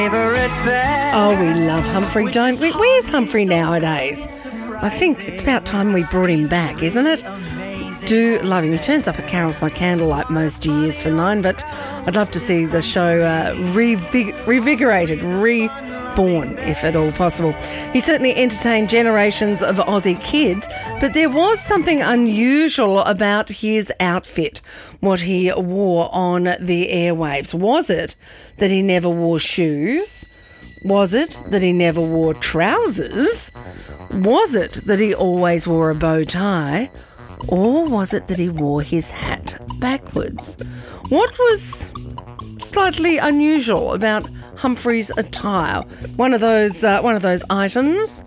Oh, we love Humphrey, don't we? Where's Humphrey nowadays? I think it's about time we brought him back, isn't it? Do love him. He turns up at Carols by Candlelight most years for 9, but I'd love to see the show revigorated, reborn, if at all possible. He certainly entertained generations of Aussie kids, but there was something unusual about his outfit, what he wore on the airwaves. Was it that he never wore shoes? Was it that he never wore trousers? Was it that he always wore a bow tie? Or was it that he wore his hat backwards? What was slightly unusual about Humphrey's attire? One of those items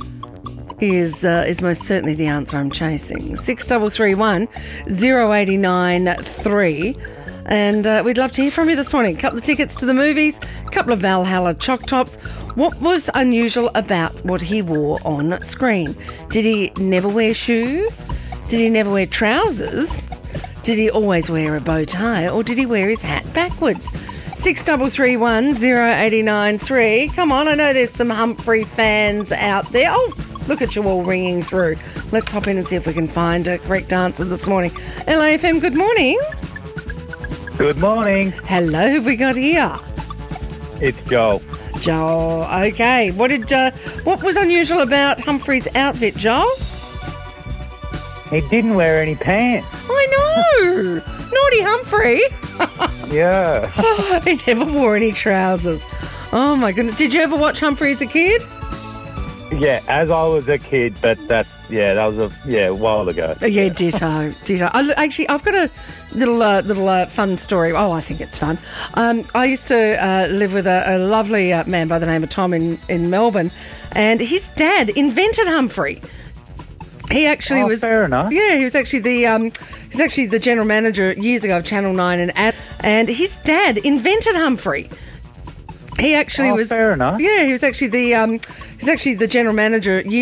is most certainly the answer I'm chasing. 6331 089 3. And we'd love to hear from you this morning. A couple of tickets to the movies, a couple of Valhalla Choc Tops. What was unusual about what he wore on screen? Did he never wear shoes? Did he never wear trousers? Did he always wear a bow tie? Or did he wear his hat backwards? 6331 089 3. Come on, I know there's some Humphrey fans out there. Oh, look at you all ringing through. Let's hop in and see if we can find a correct answer this morning. LAFM, good morning. Good morning. Hello, who have we got here? It's Joel. Joel, okay. What was unusual about Humphrey's outfit, Joel? He didn't wear any pants. I know. Naughty Humphrey. Yeah. He never wore any trousers. Oh, my goodness. Did you ever watch Humphrey as a kid? Yeah, as I was a kid, but that was a while ago. Yeah, ditto. Actually, I've got a little fun story. Oh, I think it's fun. I used to live with a lovely man by the name of Tom in Melbourne, and his dad invented Humphrey. He actually was. Fair enough. Yeah, he was actually the general manager years ago of Channel 9 and his dad invented Humphrey. He actually was. Fair enough. Yeah, he was actually the general manager years